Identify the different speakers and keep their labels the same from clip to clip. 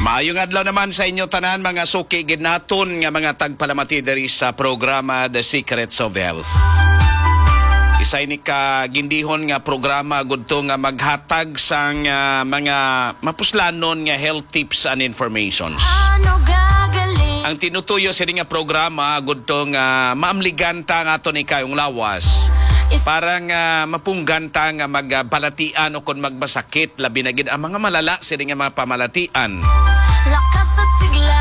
Speaker 1: Maayong adlaw naman sa inyo tanan mga suki ginaton nga mga tagpalamati diri sa programa The Secrets of Health. Isa ini ka gindihon nga programa gudto nga maghatag sang mga mapuslanon nga health tips and informations. Ang tinutuyo sa nga programa gudto nga maamliganta nga ato ni kayong lawas. Parang mapungganta nga magbalatian o kung magbasakit labi na gid ang mga malala sa nga mga pamalatian.
Speaker 2: Lakas at sigla.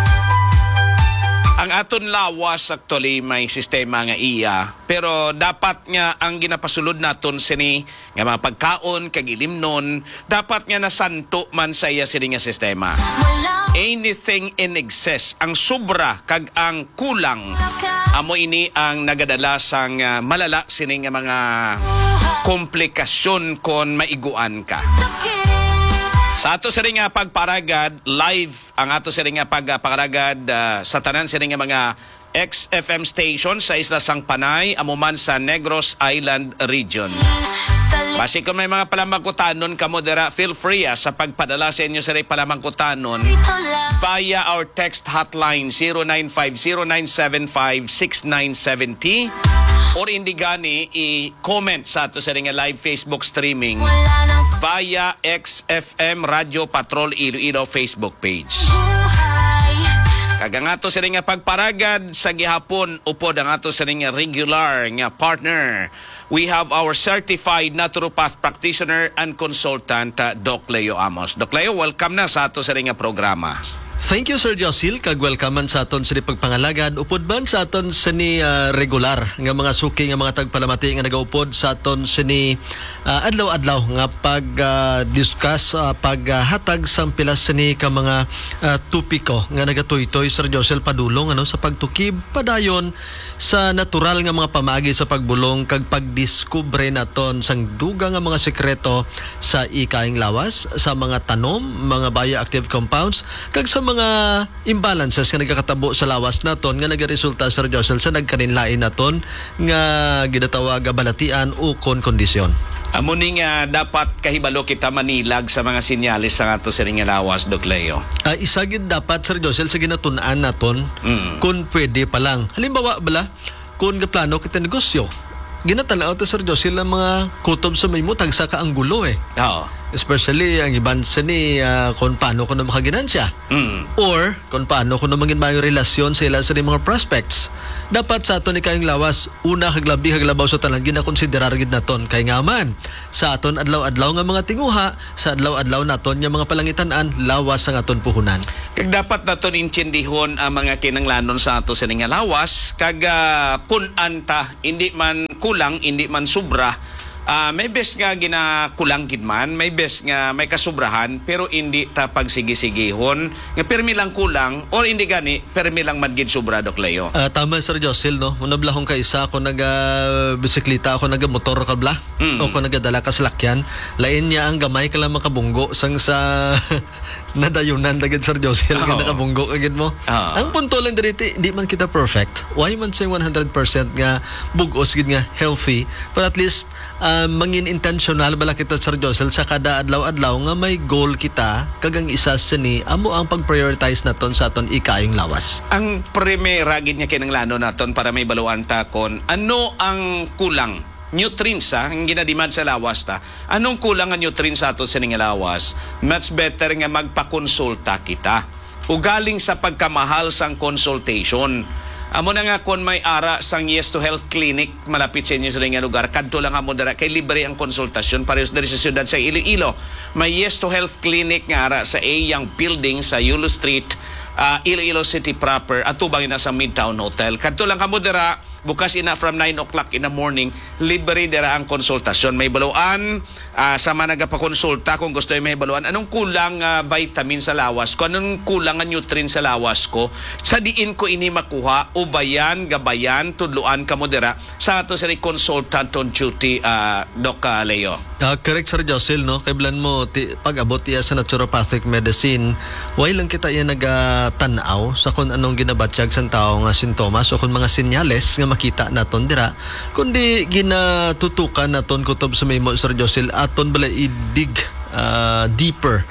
Speaker 1: Ang aton lawas actually may sistema nga iya, pero dapat nga ang ginapasulod naton sini nga mga pagkaon kag ilimnon dapat nga nasanto man sa iya sini nga sistema. Anything in excess, ang sobra kag ang kulang, amo ini ang nagadala sang malala sini nga mga komplikasyon kon maiguan ka. Sa ato sa nga pagparagad, live ang ato sa nga pagparagad sa tanan sa nga mga XFM station sa Isla Sang Panay, amuman sa Negros Island Region. Basi kung may mga palamangkutanon kamo dira, feel free sa pagpadala sa inyo sa palamangkutanon via our text hotline 0950-975-6970 or hindi gani i-comment sa ato sa nga live Facebook streaming via XFM Radio Patrol Iloilo Facebook page. Kagang ato sa nga pagparagad sa gihapon upod ang ato sa nga regular nga partner. We have our certified naturopath practitioner and consultant Doc Leo Amos. Doc Leo, welcome na sa ato sa nga programa.
Speaker 3: Thank you, Sir Josil. Kag-welcome sa aton sa pagpangalagad. Upod man sa aton sa regular nga mga suki nga mga tagpalamati nga nagaupod sa aton sa adlaw-adlaw nga pag-discuss, paghatag sa pilas sa ka mga tupiko nga nagatuytoy, Sir Josil, padulong sa pagtukib padayon sa natural nga mga pamagi sa pagbulong kag pagdiskubre naton sang dugang nga mga sekreto sa ikaing lawas, sa mga tanom, mga bioactive compounds, kag sa mga imbalances nga nagkakatabo sa lawas naton nga nagaresulta, Sir Josel, sa nagkaninlain naton nga ginatawag balatian o kondisyon.
Speaker 1: Amo ni nga dapat kahibalo kita manilag sa mga sinyalis sa ato sa nga lawas, Doc Leo.
Speaker 3: Isa gid dapat, Sir Josel, sa ginatun-an naton kung pwede pa lang. Halimbawa bala, kung plano kita negosyo, ginatanaw to, Sir Josel, ang mga kutob sa may mutag sa kaanggulo
Speaker 1: Oo.
Speaker 3: Especially ang iban sa ni kung paano ko na makaginansya or kung paano ko na maging mayo relasyon sa ilan sa mga prospects. Dapat sa aton ni kayong lawas, una kaglabi kaglabaw sa tanan ginakonsiderar gid naton kay nga man sa aton adlaw-adlaw nga mga tinguha, sa adlaw-adlaw naton nga mga palangitan-an lawas ang aton puhunan. Kag
Speaker 1: dapat naton intindihon ang mga kinanglanon sa ato sa nga lawas kag kun-anta hindi man kulang, hindi man sobra. May best nga ginakulang gid man, may best nga may kasubrahan, pero hindi ta pagsigisigihon nga permi lang kulang or hindi gani permi lang man gid sobra, Doc Leo.
Speaker 3: Tama, Sir Josil, no. Munablahong ka isa ako bisikleta, ako motor ka bla o ko nagadala ka salakyan, lain niya ang gamay ka lang makabunggo sang sa nadayunan dagad, Sir Josil, nga nakabunggo agad mo. Ang punto lang dito, di man kita perfect. Why man saying 100% nga bugos gid nga healthy, but at least mangin intentional bala kita, Sir Josel, sa kada adlaw-adlaw nga may goal kita kagang isa sa ni amo ang pag-prioritize naton sa aton ikayong lawas.
Speaker 1: Ang primera gid nga kinanglano naton para may baluan ta kon ano ang kulang nutrients ang ginademand sa lawas ta. Anong kulang ang nutrients sa aton sa nga lawas? Much better nga magpakonsulta kita. Ugaling sa pagkamahal sang consultation. Amo na nga kung may ara sang Yes to Health Clinic malapit sa inyo sa nga lugar, kadto lang amo dara kay libre ang konsultasyon parehas diri sa siyudad sa Iloilo. May Yes to Health Clinic nga ara sa Young Building sa Yulo Street, Iloilo City proper, at tubangin na sa Midtown Hotel. Kadto lang kamo dira, bukas ina from 9 o'clock in the morning, libre dira ang konsultasyon. May baluan sa mga nagapakonsulta kung gusto may baluan anong kulang vitamin sa lawas ko, anong kulang ang nutrient sa lawas ko, sa diin ko ini makuha, ubayan, gabayan, tudluan kamo dira sa ato sa consultant on duty, Doc Leo.
Speaker 3: Correct, Sir Josil, no? Kay bilan mo pag-abot iya sa naturopathic medicine, why lang kita iya tanaw sa kung anong ginabatsyag sa tao nga sintomas o kung mga sinyales nga makita naton dira, kundi ginatutukan naton kutob sa may Sir Josil aton bala idig deeper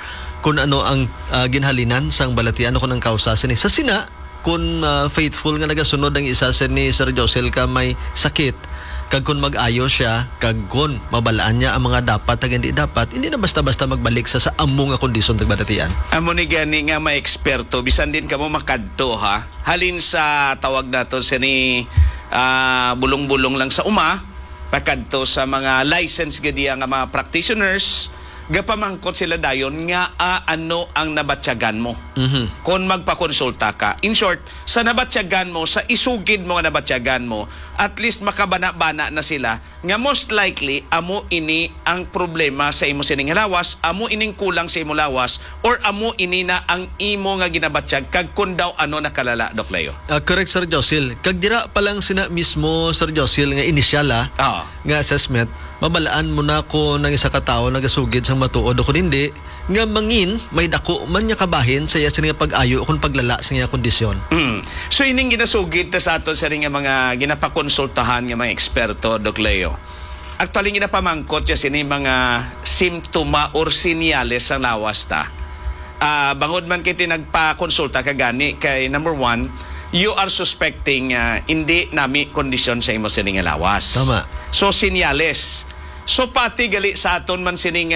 Speaker 3: kung ano ang ginhalinan sang balatian o kung ang kausa sini. Sa sina, kung faithful nga nagasunod ang isa ni Sir Josel ka may sakit, kag kung mag-ayo siya, kag kung mabalaan niya ang mga dapat at hindi dapat, hindi na basta-basta magbalik sa amo nga kondisyon ng balatian.
Speaker 1: Amo ni gani nga may eksperto, bisan din kamo makadto ha. Halin sa tawag nato sini bulong-bulong lang sa pakadto sa mga license gadi nga mga practitioners, gapamangkot sila dayon nga ano ang nabatyagan mo. Kung magpakonsulta ka. In short, sa nabatyagan mo, sa isugid mo nga nabatyagan mo, at least makabana-bana na sila nga most likely amo ini ang problema sa imo sining lawas, amo ining kulang sa imo lawas, or amo ini na ang imo nga ginabatyag kag kun daw ano nakalala, Doc Leo.
Speaker 3: Correct, Sir Josil. Kag dira pa lang sina mismo, Sir Josil, nga inisyal nga assessment, mabalaan mo na ko ng isa ka tao nagasugid sang matuod o kung hindi nga mangin may dako man niya kabahin sa iya nga pag-ayo o kung paglala sa iya kondisyon.
Speaker 1: So ining ginasugid ta sa aton sa nga mga ginapakonsultahan nga mga eksperto, Doc Leo. Actually ginapamangkot siya sini mga simptoma or sinyales sa lawas ta. Bangod man kiti nagpakonsulta kagani kay number 1, you are suspecting hindi nami kondisyon sa imo sining lawas.
Speaker 3: Tama.
Speaker 1: So sinyales. So pati gali sa aton man sining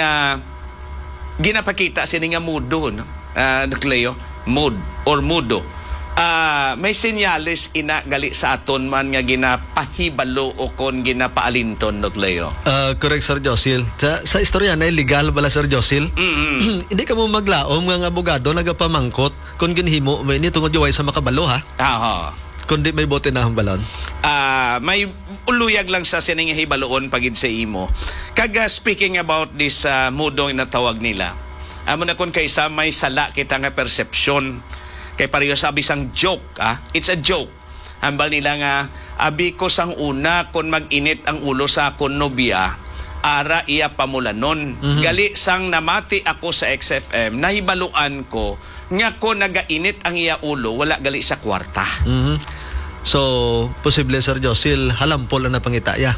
Speaker 1: ginapakita sining mudo, no? Doc Leo, mood or mudo. May sinyales ina gali sa aton man nga ginapahibalo o kon ginapaalinton, Doc Leo.
Speaker 3: Correct, Sir Josil. Sa istorya na legal bala, Sir Josil. Hindi ka mo maglaom nga abogado nagapamangkot kung ginhimo may ni tungod sa makabalo ha. Kundi may bote na ang balon.
Speaker 1: May uluyag lang sa sining hibaloon pagid sa imo. Kaga speaking about this mudong na tawag nila. Amo na kun kaysa may sala kita nga perception. Kay pareho sabi sang joke, it's a joke. Hambal nila nga abi ko sang una kun mag-init ang ulo sa akon nobya, ara iya pamulanon. Gali sang namati ako sa XFM, nahibaluan ko nga ko nagainit ang iya ulo, wala gali sa kwarta.
Speaker 3: So, posible, Sir Josil, halampol na pangitaya.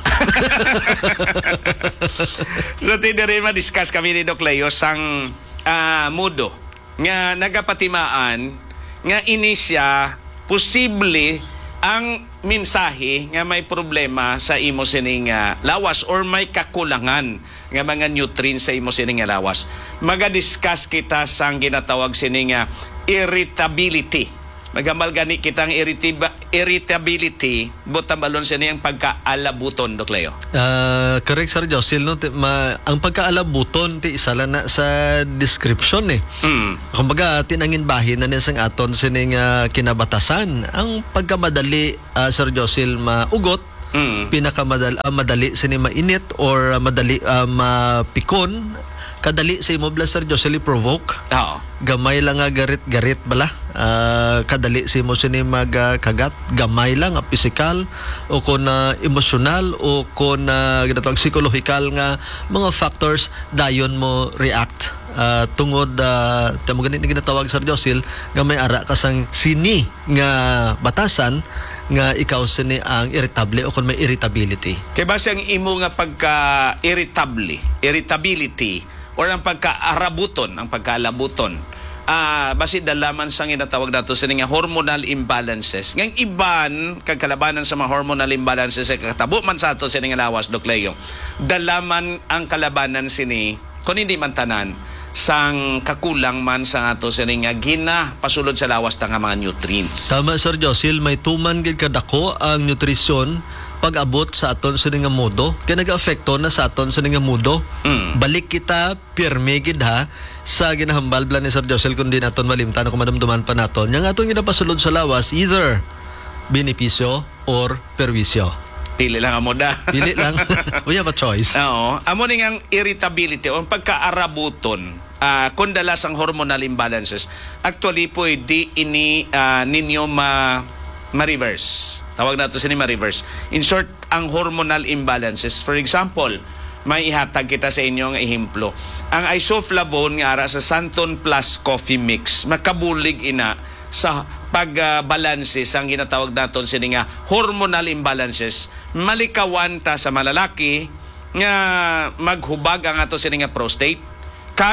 Speaker 1: So, tinari ma-discuss kami ni Doc Leo sang mudo nga nagapatimaan nga ini siya posible ang mensahe nga may problema sa imo sining lawas or may kakulangan nga mga nutrients sa imo sining lawas. Maga-discuss kita sang ginatawag sining irritability. Magamal gani kitang irritability, butambalon siya niyang pagkaalabuton, Doc Leo.
Speaker 3: Correct, Sir Josil. No? Ang pagkaalabuton, isa lang na sa description eh. Kumbaga, tinangin bahin na nisang aton sining kinabatasan. Ang pagkamadali, Sir Josil, maugot, pinakamadali sini mainit or madali mapikon, kadali sa imo bla, Sir Josil, provoke. Gamay lang nga garit-garit bala. Kadali si mo sini magkagat, gamay lang physical o kun emotional o kun ginatawag psychological nga mga factors dayon mo react tungod tamo ganit ginatawag, Sir Josil, gamay ara kasang sini nga batasan nga ikaw sini ang irritable o kun may irritability.
Speaker 1: Kay base ang imo nga irritability or ang pagkaarabuton, ang pagkaalabuton, basi dalaman sang ginatawag nato sa nga hormonal imbalances. Ngang iban kagkalabanan sa mga hormonal imbalances sa katabo man sa ato sa nga lawas, Doc Leo. Dalaman ang kalabanan sini kung hindi man tanan sang kakulang man sa ato sa nga gina pasulod sa lawas ta nga mga nutrients.
Speaker 3: Tama, Sir Josil, may tuman gid kadako ang nutrisyon pag-abot sa aton sa nga modo, kaya nag-afekto na sa aton sa nga modo. Balik kita pirmi gid ha sa ginahambal bla ni Sir Josil kundi naton malimtan kung madumduman pa naton. Yang aton ginapasulod sa lawas either benepisyo or perwisyo.
Speaker 1: Pili lang amo da.
Speaker 3: Pili lang. We have a choice.
Speaker 1: Oo. Amo ning ang irritability o ang pagkaarabuton, kundalas ang hormonal imbalances. Actually pwede ini ninyo ma-reverse. Tawag nato sini ma-reverse. In short, ang hormonal imbalances. For example, may ihatag kita sa inyo ng ehemplo. Ang isoflavone nga ara sa Santon Plus Coffee Mix, makabulig ina sa pagbalanse ang ginatawag naton sini nga hormonal imbalances. Malikawan ta sa malalaki nga maghubag ang ato sini nga prostate, kag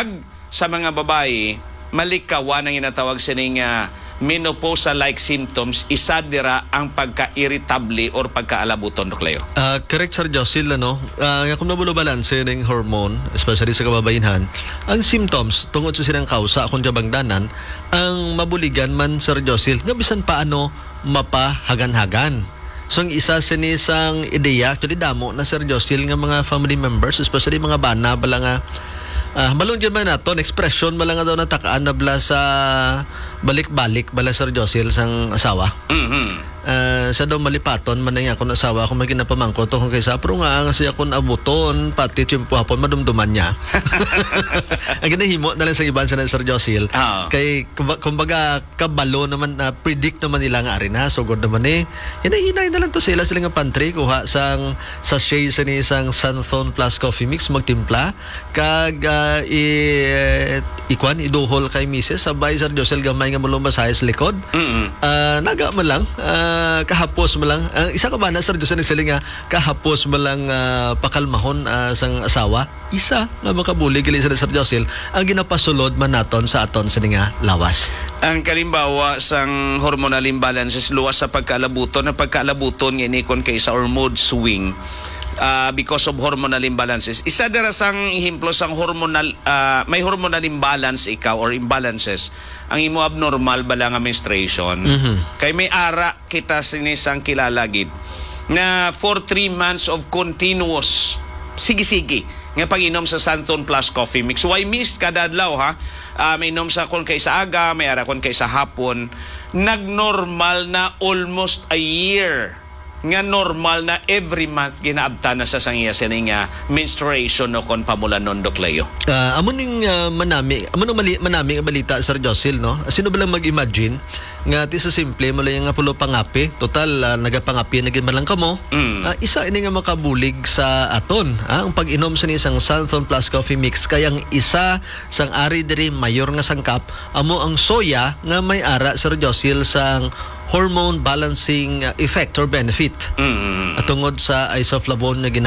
Speaker 1: sa mga babae malikawan ang inatawag sining menopausal-like symptoms, isa dira ang pagka-irritable or pagkaalabuton, Doklayo.
Speaker 3: Correct, Sir Josil, ano? Kung nabulo balanse ng hormone, especially sa kababainhan, ang symptoms, tungod sa silang kausa, kung jabangdanan, ang mabuligan man, Sir Josil, nga bisan paano mapahagan-hagan. So, ang isa sa isang ideya, actually damo na, Sir Josil, nga mga family members, especially mga bana, bala nga, malong dyan man naton, expression bala nga daw natakaan na bala sa balik-balik bala, Sir Josil, sang asawa. Sa daw malipaton man na ako na asawa kung maging napamangko to kung kaysa pero nga kasi ako abuton pati tiyempo hapon madumduman niya. Ang ginahimo na lang sa iban sa Sir Josil kay kumbaga kabalo naman na predict naman nila nga arin ha sugod naman hinay na lang to sila nga pantry kuha sang sachet sa ni isang Santhon Plus Coffee Mix magtimpla kag ikwan iduhol kay Mrs. sabay Sir Josil gamay nga mulumbasahe sa likod. Naga man lang kahapos mo lang isa ka ba na Sir Jose nagsaling nga kahapos mo lang pakalmahon sang asawa isa nga makabuli gali sa Sir Jose ang ginapasulod man naton sa aton sa nga lawas.
Speaker 1: Ang kalimbawa sang hormonal imbalances luwas sa pagkaalabuton nga inikon kaysa or mood swing because of hormonal imbalances. Isa dira sang ehemplo sang hormonal may hormonal imbalance ikaw or imbalances ang imo abnormal bala nga menstruation. Kay may ara kita sinisang kilalagid na for 3 months of continuous sige nga pag-inom sa Santhon Plus Coffee Mix. Why missed kada adlaw ha? May inom sa kon kay sa aga, may ara kon kay sa hapon. Nagnormal na almost a year. Nga normal na every month ginaabta na sa sangiya sining menstruation no kon pamulanon, Doklayo.
Speaker 3: Amo ning manami nga balita, Sir Josil, no? Sino ba lang mag-imagine nga ti sa simple mo lang nga pulo pangapi total nagapangapi na man lang kamo. Isa ini nga makabulig sa aton ang pag-inom sa isang Santhon Plus Coffee Mix kayang isa sang ari diri mayor nga sangkap amo ang soya nga may ara, Sir Josil, sang hormone balancing effect or benefit at tungod sa isoflavone na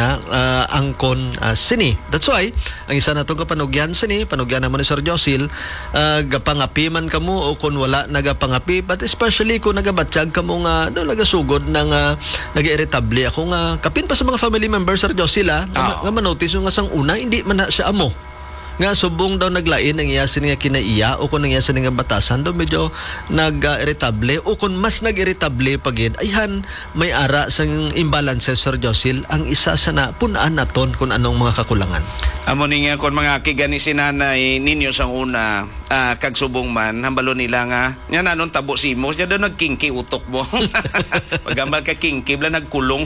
Speaker 3: angkon sini. That's why ang isa na itong kapanugyan sini, panugyan naman ni Sir Josil, gapangapi man kamo o kung wala nagapangapi, but especially kung nagabatsyag kamo nga nagasugod ng nag-irritable ako nga kapin pa sa mga family members, Sir Josil, nga manotice nga sang una hindi man na siya amo nga subong daw naglain ang iyasin nga kinaiya o kung ang iyasin nga batasan daw medyo nag-irritable o kung mas nag-irritable pagid ayhan may ara sang imbalances, Sir Josil, ang isa sa napunaan naton kung anong mga kakulangan.
Speaker 1: Amo ni nga kung mga kigani sinanay ninyo sang una kag subong man hambalo nila nga nya nanon tabo simo nya daw nagkingki utok mo. Pagambal ka kingki bla nagkulong.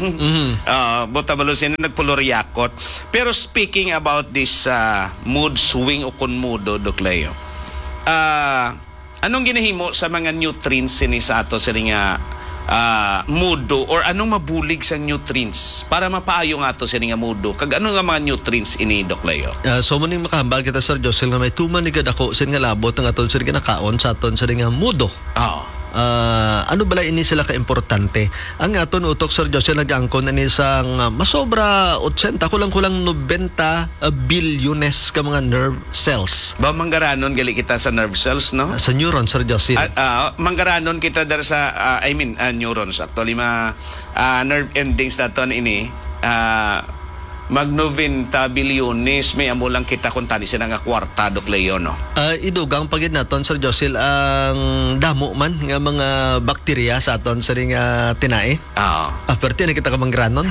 Speaker 1: Bota balo sino nagpoloryakot. Pero speaking about this mood swing o konmudo, Doklayo. Anong ginahimo sa mga nutrients sini sa ato sa nga mudo or anong mabulig sa nutrients para mapaayo nga ato sa nga mudo kag ano nga mga nutrients ini, Doklayo?
Speaker 3: So muning makahambal kita, Sir Josil, nga may tuman ni gadako sin nga labot ng aton sir ginakaon sa aton sa nga mudo. Ano bala ini sila ka-importante? Ang aton utok, Sir Josil, nag-angkon na isang masobra 80 kulang-kulang 90 bilyones ka mga nerve cells.
Speaker 1: Ba manggaranon gali kita sa nerve cells, no?
Speaker 3: Sa neuron, Sir Josil.
Speaker 1: Manggaranon kita dar sa neurons actually nerve endings naton ini mag 90 bilyones may amo lang kita kung tani sila nga kwarta, Doklayo, no?
Speaker 3: Idugang pagid naton, Sir Josil, ang damo man nga mga bakterya sa aton sa nga tinae. Perti na kita ka mangranon.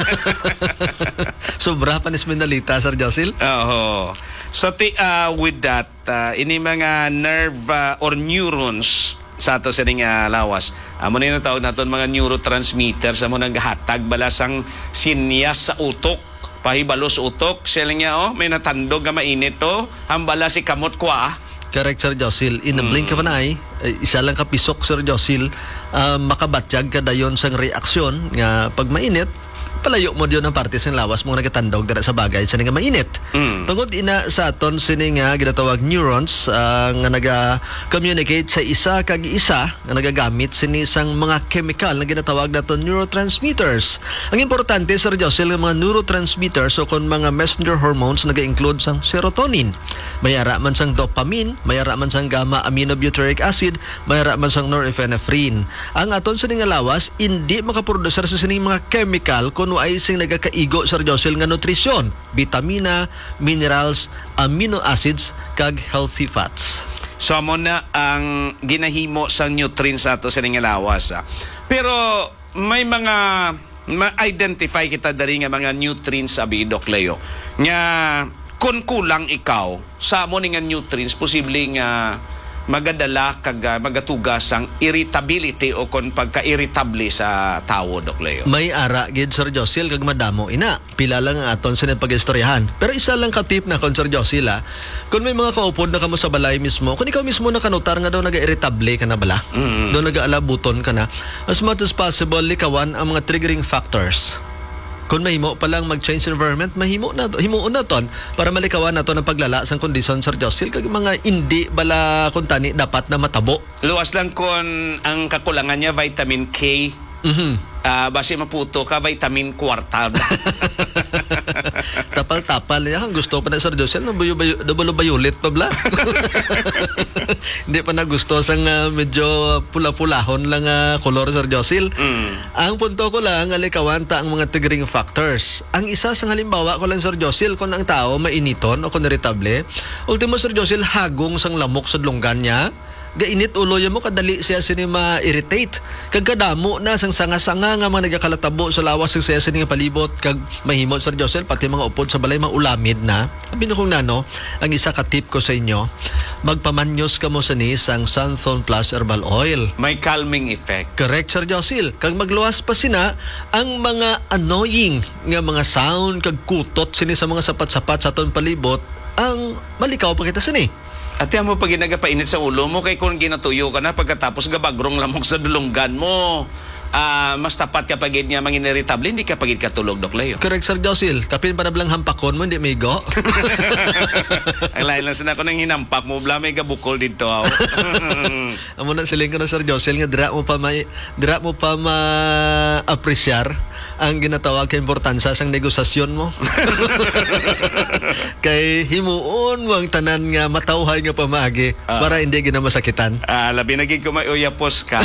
Speaker 3: Sobra panis minalita, Sir Josil. So with that ini mga nerve or neurons sa ato sa lawas. Amo na tawag naton mga neurotransmitters amo naghatag balasang sinyas sa utok. Pahibalos utok, sila niya, may natandog nga mainit to, hambala si kamot kwa. Correct, Sir Josil. In a blink of an eye, isa lang kapisok, Sir Josil, makabatsyag ka dayon sang reaksyon nga pag mainit, palayo mo diyon ang parte sa lawas mo nagatandog dira sa bagay sa nga mainit. Tungod ina sa aton sini nga ginatawag neurons nga naga-communicate sa isa kag isa nga nagagamit sini sang mga chemical na ginatawag naton neurotransmitters. Ang importante Sir Josil nga mga neurotransmitters o kon mga messenger hormones naga-include sang serotonin. Mayara man sang dopamine, mayara man sang gamma aminobutyric acid, mayara man sang norepinephrine. Ang aton sini nga lawas hindi makaproducer sa sining mga chemical kuno ay sing nagakaigo Sir Josil nga nutrisyon, vitamina, minerals, amino acids kag healthy fats.
Speaker 1: So amo na ang ginahimo sa nutrients ato sa nga lawas. Pero may mga ma-identify kita dari nga mga nutrients abi Doc Leo nga kung kulang ikaw sa amo nga nutrients posible nga magadala kag magatugas ang irritability o kon pagka-irritable sa tao Doc Leo.
Speaker 3: May ara gid Sir Josil kag madamo ina. Pila lang ang aton sa pag-istoryahan. Pero isa lang ka tip na kon Sir Josil kung may mga kaupod na kamo sa balay mismo, kung ikaw mismo nakanutar nga daw naga-irritable ka na bala, daw naga-alabuton ka na, as much as possible likawan ang mga triggering factors. Kung mahimo pa lang mag-change environment, himuon na ton para malikawan nato ang paglala sang kondisyon Sir Josil kag mga hindi bala kuntani dapat na matabo.
Speaker 1: Luwas lang kung ang kakulangan niya vitamin K. Base maputo ka vitamin kwartad.
Speaker 3: Tapal-tapal niya ang gusto pa na Sir Josil no double violet pa bla. Hindi pa na gusto sang medyo pula-pulahon lang kolor Sir Josil. Ang punto ko lang alikawan ta ang mga triggering factors. Ang isa sa halimbawa ko lang Sir Josil kung ang tao mainiton o kung irritable, ultimo Sir Josil hagong sang lamok sa dulonggan niya. Gainit ulo mo kadali siya sini ma-irritate kag kadamo na sang sanga-sanga nga mga nagakalatabo sa lawas siya sini nga palibot kag mahimo Sir Josil pati mga upod sa balay maulamid na. Abi no kung nano, ang isa ka tip ko sa inyo, magpamanyos kamo sini sang Sunthorn Plus herbal oil.
Speaker 1: May calming effect.
Speaker 3: Correct Sir Josil. Kag magluwas pa sina ang mga annoying nga mga sound kag kutot sini sa mga sapat-sapat sa aton palibot ang malikaw pa kita sini.
Speaker 1: At yan mo pag ginagapainit sa ulo mo, kay kung ginatuyo ka na pagkatapos gabagrong lamok sa dulunggan mo, mas tapat ka pagid niya mangin irritable, hindi ka pagid katulog, Doc Leo.
Speaker 3: Correct, Sir Josil. Kapin pa na blang hampakon mo, hindi may go.
Speaker 1: Ang lain lang sana ko nang hinampak mo, bla may gabukol dito.
Speaker 3: Amo na siling ko na Sir Josil nga dira mo pa ma-apresyar ang ginatawag kay importansya sang negosasyon mo. Kay himuon mo ang tanan nga matawhay nga pamagi para hindi gina masakitan.
Speaker 1: Labi naging ko may uyapos ka.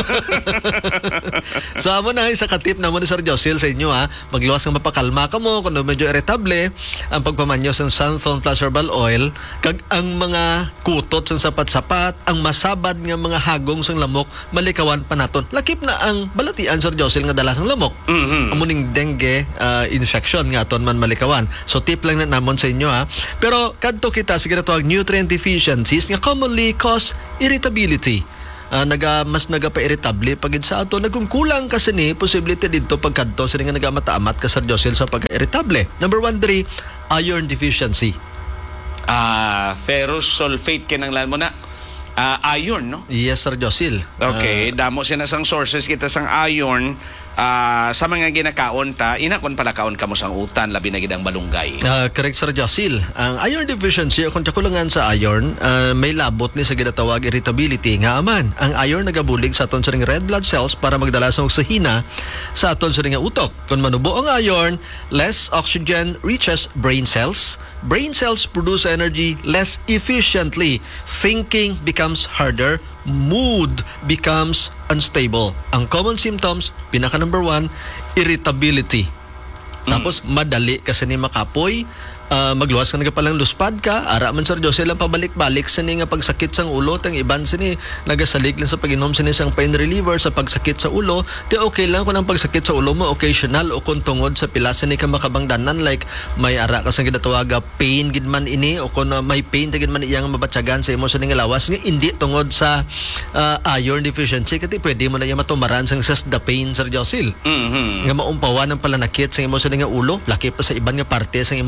Speaker 3: So amo na isa ka tip na mo ni Sir Josil sa inyo magluwas nga mapakalma ka mo kung medyo irritable ang pagpamanyo sa Sunthorn Plus herbal oil kag ang mga kutot sa sapat-sapat ang masabad nga mga hagong sang lamok malikawan pa naton. Lakip na ang balatian Sir Josil nga dala sang lamok. Amuning dengue infection nga aton man malikawan. So tip lang na namon sa inyo Pero kadto kita sa ginatawag nutrient deficiencies nga commonly cause irritability. Mas nagapa-irritable pagid sa ato nagkulang kasi ni posibility dito pagkadto sa nga nagamata-amat ka Sir Josil sa pagka-irritable. Number 1 iron deficiency.
Speaker 1: Ferrous sulfate kinanglan mo na. Iron, no?
Speaker 3: Yes, Sir Josil.
Speaker 1: Okay, damo sina sang sources kita sang iron sa mga ginakaon ta, inakon pala kaon kamo sang utan labi na gid ang balunggay.
Speaker 3: Correct Sir Josil. Ang iron deficiency kung kakulangan sa iron, may labot ni sa ginatawag irritability nga aman. Ang iron nagabulig sa aton sa red blood cells para magdala sa oksihina sa aton sa nga utok. Kung manubo ang iron, less oxygen reaches brain cells. Brain cells produce energy less efficiently. Thinking becomes harder. Mood becomes unstable. Ang common symptoms, pinaka number 1, irritability. Tapos madali kasi ni makapoy, magluwas ka nagapalang luspad ka, ara man Sir Josil lang pabalik-balik sa nga pagsakit sang ulo, tang iban sini nagasalig lang sa pag-inom sini sang pain reliever sa pagsakit sa ulo, ti okay lang kung ang pagsakit sa ulo mo occasional o kung tungod sa pila sini ka makabangdanan like may ara ka sang ginatawag pain gid man ini o kung may pain gid man iyang mabatyagan sa imo sini nga lawas nga hindi tungod sa iron deficiency kati pwede mo na iya matumaran sang the pain Sir Josil. Nga maumpawan ang palanakit sa imo sini nga ulo, laki pa sa iban nga parte sa imo sini nga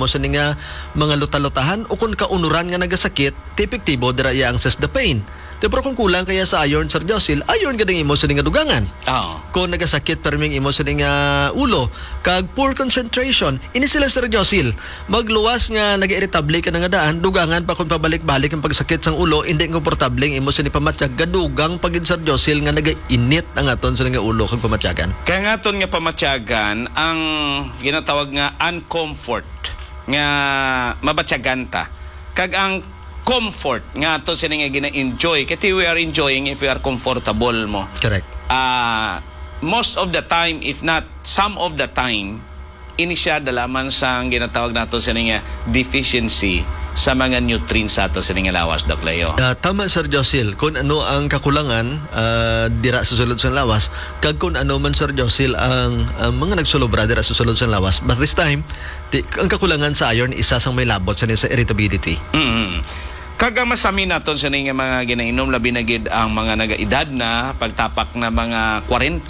Speaker 3: mga luta-lutahan o kung kaunuran nga nagasakit, ti epektibo dira iya ang cess the pain. Pero kung kulang kaya sa iron, Sir Josil, iron gading imo sa nga dugangan.
Speaker 1: Oo.
Speaker 3: Kung nagasakit perming imo sa nga ulo, kag poor concentration, ini sila Sir Josil, magluwas nga nag-irritable ka na nga daan, dugangan pa kung pabalik-balik ang pagsakit sang ulo, hindi komportable imo sa ni pamatyag, gadugang pagin Sir Josil nga nag-init ang aton sa nga ulo kag pamatyagan.
Speaker 1: Kaya nga ton nga pamatyagan, ang ginatawag nga uncomfort, nga mabatyagan ta. Kag ang comfort nga ato sila nga gina-enjoy. Kasi we are enjoying if we are comfortable mo.
Speaker 3: Correct.
Speaker 1: Most of the time, if not some of the time, ini siya dalaman sa ginatawag nato sila nga deficiency sa mga nutrients sa ato sila nga lawas, Doc Leo.
Speaker 3: Tama Sir Josil, kung ano ang kakulangan dira sa sulod sa lawas, kag kung ano man Sir Josil ang mga nagsulobra dira sa sulod sa lawas. But this time, ang kakulangan sa iron isa sang may labot sa irritability.
Speaker 1: Kaga masami naton sa nga mga ginainom labi na gid ang mga nagaedad na pagtapak na mga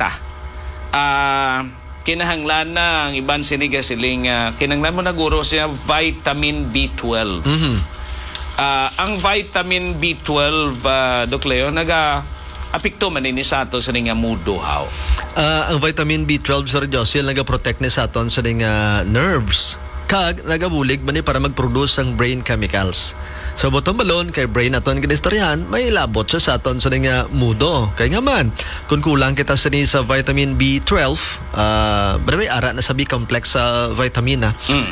Speaker 1: 40. Kinahanglan na ang iban siniga siling kinahanglan mo naguro siya vitamin B12. Ang vitamin B12 Doc Leo apekto man ini sa ato sa nga mood how.
Speaker 3: Ang vitamin B12 Sir Josil nagaprotect ni sa aton sa nerves. Kag nagabulig man ni para mag-produce ang brain chemicals. So bottom balon kay brain aton ginistoryahan may labot siya sa aton sa nga mudo. Kay nga man kung kulang kita sa vitamin B12, by ara na sa B-complex sa vitamin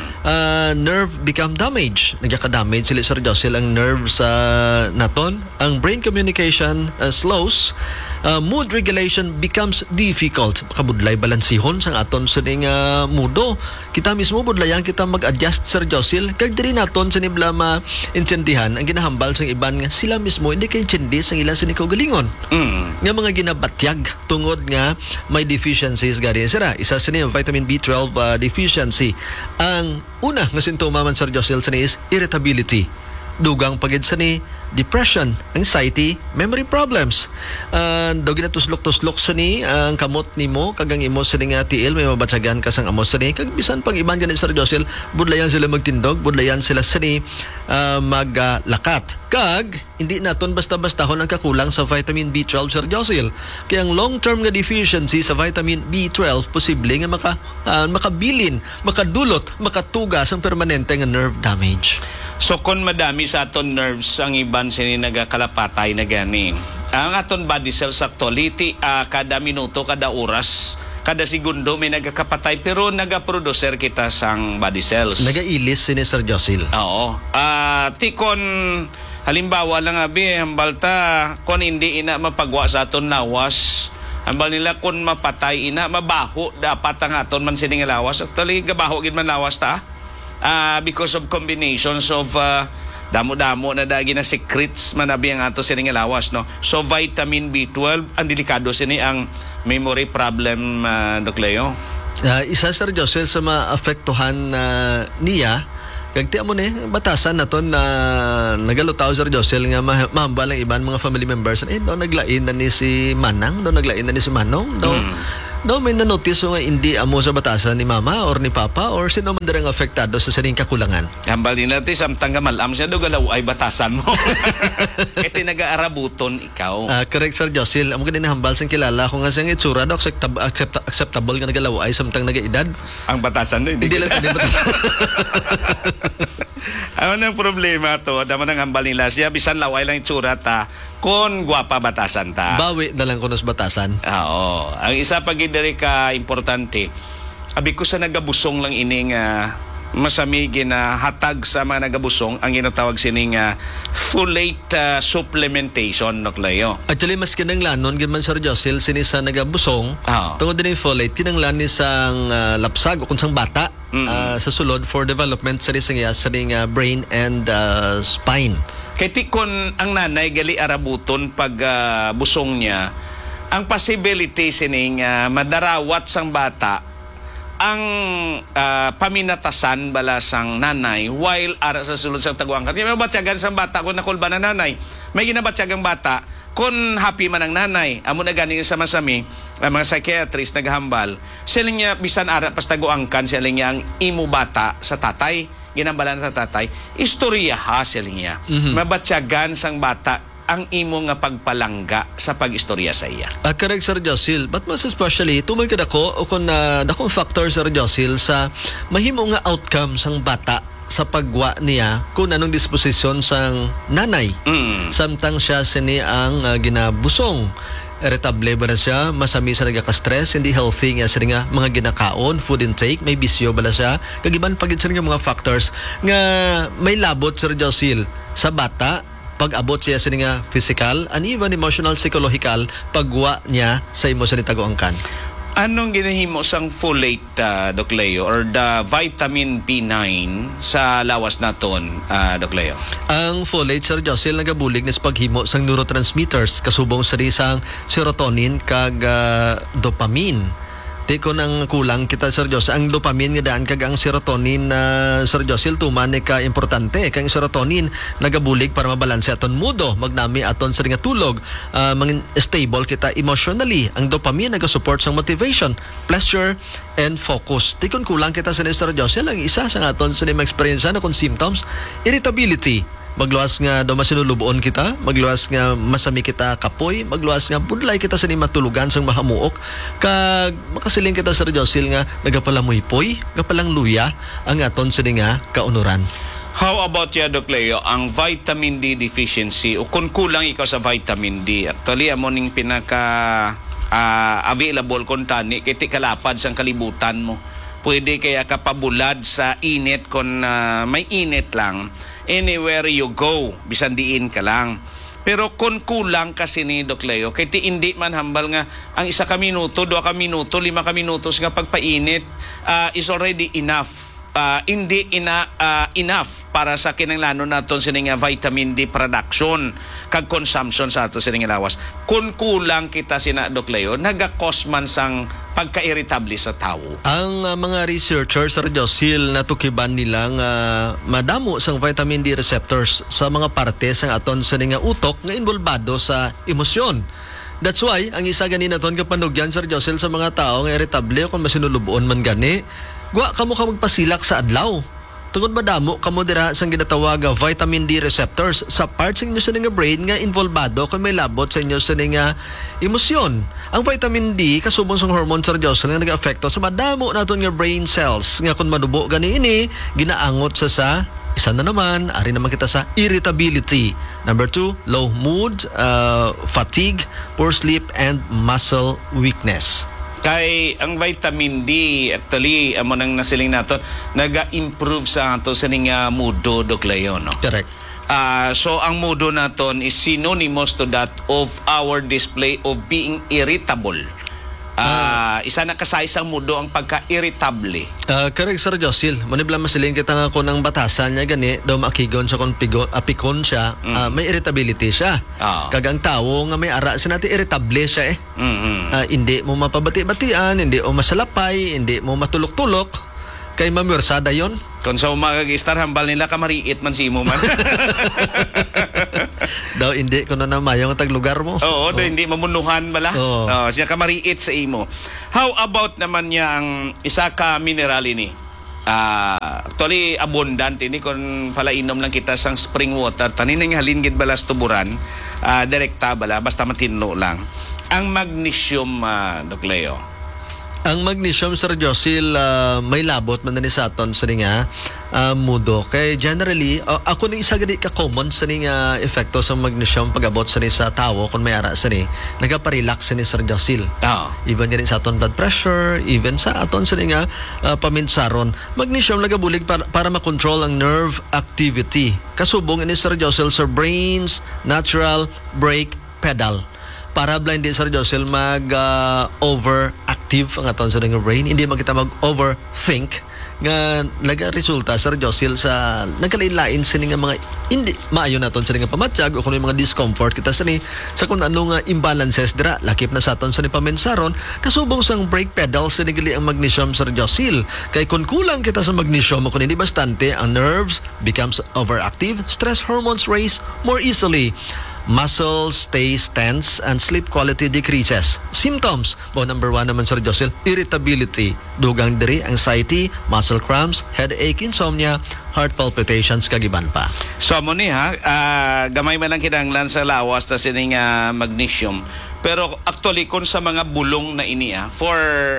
Speaker 3: nerve become damage. Nagka-damage sila Sir Josil ang nerves naton, ang brain communication slows. Mood regulation becomes difficult. Kabudlay balansihon sang aton sa mudo. Kita mismo budlayan kita mag-adjust Sir Josil kag diri naton sa nibla maintindihan ang ginahambal sang iban nga sila mismo hindi kay intindi sang ilang sining kaugalingon. Nga mga ginabatyag tungod nga may deficiencies gari sira. Isa sa niya vitamin B12 deficiency. Ang una nga sintomas man Sir Josil sa is irritability. Dugang pagid sa ni depression, anxiety, memory problems. Daw ginatuslok-tuslok sa ni ang kamot nimo kagang imo sa nga tiil may mabatsagan ka sang amos sa ni kag bisan pag iban ganit Sir Josil budlayan sila magtindog, budlayan sila sa ni maglakat. Kag hindi naton basta-bastahon ang kakulang sa vitamin B12 Sir Josil. Kaya ang long-term nga deficiency sa vitamin B12 posible nga makabilin, makadulot, makatugas ang permanente nga nerve damage.
Speaker 1: So kung madami sa aton nerves ang iban sini nagakalapatay na gani. Ang aton body cells actually kada minuto, kada oras, kada segundo may nagakapatay pero nagaproducer kita sang body cells.
Speaker 3: Nagailis sini Sir Josil.
Speaker 1: Oo. Tikon halimbawa lang hambal ta kon hindi ina mapagwa sa aton lawas. Hambal nila kun mapatay ina mabaho dapat ang aton man sini nga lawas. Actually gabaho gid man lawas ta. Because of combinations of damo-damo na dagi na secrets manabi ang ato sini nga lawas no. So vitamin B12 ang delikado sini ang memory problem Doc Leo.
Speaker 3: Isa Sir Joseph sa maapektuhan niya kag ti amo ni batasan naton na nagalutaw Sir Joseph nga mahambal ang iban mga family members daw naglain na ni si Manang, daw naglain na ni si Manong, daw may na-notice nga hindi amo sa batasan ni Mama or ni Papa or sino man dirang apektado sa sining kakulangan.
Speaker 1: Hambal nila ti samtang malam siya daw galaw ay batasan mo. Kaya nag-aarabuton ikaw.
Speaker 3: Correct Sir Joseph. Amo ganina hambal sang kilala ko nga siyang itsura daw acceptable nga nagalaw ay samtang nagaedad.
Speaker 1: Ang batasan no hindi
Speaker 3: lang hindi batasan.
Speaker 1: Ano nang problema to? Damo nang hambal nila siya bisan laway lang itsura ta kon gwapa batasan ta.
Speaker 3: Bawi na lang kunos batasan.
Speaker 1: Oo. Ang isa pag diri ka importante. Abi ko sa nagabusong lang ining masami hatag sa mga nagabusong ang ginatawag sining folate supplementation Doc Leo.
Speaker 3: Actually mas kinanglanon gid man Sir Josel sini sa nagabusong. Tungod din folate kinanglan ni sang lapsag o kun sang bata sa sulod for development sa brain and spine.
Speaker 1: Kay tikon ang nanay gali arabuton pag busong niya ang possibility sining madarawat sang bata ang paminatasan bala sang nanay while ara sa sulod sang taguangkan. Kaya mabatyagan sang bata kung nakulba na nanay. May ginabatyagang bata kung happy man ang nanay. Amo na ganing sa masami, ang mga psychiatrist naghambal. Sila niya bisan ara pas taguangkan sila niya ang imo bata sa tatay. Ginambalan sa tatay. Istorya ha sila niya. Mabatyagan sang bata ang imo nga pagpalangga sa pag-istorya sa iya.
Speaker 3: Correct, Sir Josil. But mas especially, tumay ka dako o kung dakong factor, Sir Josil, sa mahimo nga outcome sang bata sa pagwa niya kung anong disposisyon sang nanay. Samtang siya sini ang ginabusong. Irritable ba na siya? Masami sa nagka-stress? Hindi healthy nga sa nga mga ginakaon, food intake, may bisyo ba na siya? Kagiban pagid sa nga mga factors nga may labot, Sir Josil, sa bata pag-abot siya sa nga physical and even emotional, psychological pagwa niya sa imo sa nitaguangkan.
Speaker 1: Anong ginahimo sang folate, Doc Leo, or the vitamin B9 sa lawas naton, Doc Leo?
Speaker 3: Ang folate, Sir Josil, nagabulig na sa paghimo sang neurotransmitters kasubong sa isang serotonin kag dopamine. Di ko nang kulang kita, Sir Josil. Ang dopamine nga daan kag ang serotonin na Sir Josil tuman ka importante. Kang serotonin nagabulig para mabalanse aton mudo, magnami aton sa nga tulog, mangin stable kita emotionally. Ang dopamine nagasupport sa motivation, pleasure and focus. Di ko kulang kita sa Sir Josil. Ang isa sa aton sa mga experience na kung symptoms, irritability. Magluwas nga daw masinulubuon kita, magluwas nga masami kita kapoy, magluwas nga budlay kita sa ni matulugan sang mahamuok, kag makasiling kita, Sir Josil, nga nagapalamoypoy, gapalang luya ang aton sa nga kaunuran.
Speaker 1: How about ya, Doc Leo, ang vitamin D deficiency o kung kulang ikaw sa vitamin D? Actually, amo ning pinaka available kung tani, kiti kalapad sang kalibutan mo. Pwede kaya kapabulad sa init kung may init lang. Anywhere you go, bisan diin ka lang. Pero kung kulang kasi ni Doc Leo, kaya hindi man hambal nga ang 1 ka minuto, 2 ka minuto, 5 ka minutos nga pagpainit is already enough. Hindi enough para sa kinanglanon naton sining vitamin D production kag consumption sa ato sining lawas. Kung kulang kita sina Doc Leo, nagakos man sang pagka-irritable sa tao.
Speaker 3: Ang mga researchers, Sir Josil, natukiban nilang madamo sang vitamin D receptors sa mga parte sang aton sa nga utok nga involbado sa emosyon. That's why, ang isa gani naton kapanugyan, Sir Josil, sa mga tao nga irritable kung masinulubuon man gani, gwa kamo ka magpasilak sa adlaw. Tungod madamo kamo dira sang ginatawag vitamin D receptors sa parts ng inyo sa nga brain nga involbado kung may labot sa inyo sa nga emosyon. Ang vitamin D kasubong sang hormone, Sir Jocelyn, nga nag-affecto sa madamo naton nga brain cells nga kung madubo gani ini ginaangot sa isa na naman, ari naman kita sa irritability. Number 2, low mood, fatigue, poor sleep, and muscle weakness.
Speaker 1: Kay ang vitamin D, actually, amo nang nasiling nato, naga-improve sa ato sa nga mudo, Doc Leo, no?
Speaker 3: Correct.
Speaker 1: So, ang mudo naton is synonymous to that of our display of being irritable. Isa na kasaysang mudo ang pagka-irritable.
Speaker 3: Correct, Sir Josil. Manibla masiling kita nga ko ng batasan niya gani, daw makigon sa apikon siya, may irritability siya. Kagang tao nga may ara sa natin irritable siya eh. Hindi mo mapabati-batian, hindi mo masalapay, hindi mo matulok-tulok. Kay mamirsada yon.
Speaker 1: Kung sa umag-star, hambal nila kamariit man si imo man.
Speaker 3: Daw hindi ko na namayong taglugar mo.
Speaker 1: Oo, hindi mamunuhan bala. Siya kamariit sa imo. How about naman niya ang isa ka mineral ini? Actually, abundant ini kung pala inom lang kita sang spring water. Tanin nga halingid balas tuburan. Direkta bala, basta matinlo lang. Ang magnesium, Doc Leo.
Speaker 3: Ang magnesium, Sir Josil, may labot man na ni sa aton sa nga mudo. Kay generally, ako nang isa gani ka-common sa nga epekto sa magnesium pag-abot sa ni sa tao kung may ara sa ni, nagapa-relax sa ni Sir Josil. Even gani sa aton blood pressure, even sa aton sa ni nga paminsaron. Magnesium nagabulig para makontrol ang nerve activity. Kasubong ni Sir Josil sa brain's natural brake pedal. Para blind din, Sir Josil, mag overactive ang aton sa nga brain. Hindi magkita mag-overthink. nga nagaresulta Sir Josil sa nagkalain-lain sini nga mga hindi maayo naton sini nga pamatyag o kuno mga discomfort kita sini sa kung ano nga imbalances dira lakip na sa aton sa ni pamensaron kasubong sang brake pedal sini gali ang magnesium Sir Josil kay kung kulang kita sa magnesium o kung hindi bastante ang nerves becomes overactive, stress hormones raise more easily, muscles stays tense, and sleep quality decreases. Symptoms, number 1 naman Sir Josil, irritability, dugang diri, anxiety, muscle cramps, headache, insomnia, heart palpitations, kagiban pa.
Speaker 1: So mo ni gamay man lang kinahanglan sa lawas ta sining magnesium. Pero actually kung sa mga bulong na ini for